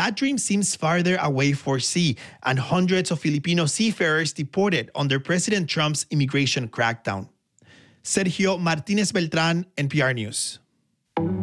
that dream seems farther away for sea, and hundreds of Filipino seafarers deported under President Trump's immigration crackdown. Sergio Martinez Beltran, NPR News.